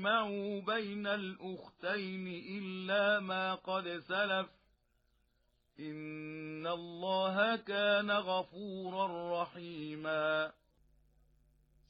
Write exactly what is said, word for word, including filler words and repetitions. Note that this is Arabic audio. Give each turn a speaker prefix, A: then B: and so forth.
A: تجمعوا بين الأختين إلا ما قد سلف إن الله كان غفورا رحيما